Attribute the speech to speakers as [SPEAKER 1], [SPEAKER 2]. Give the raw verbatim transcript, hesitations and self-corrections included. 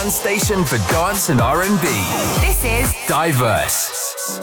[SPEAKER 1] one station for dance and R and B.
[SPEAKER 2] This is
[SPEAKER 1] Diverse.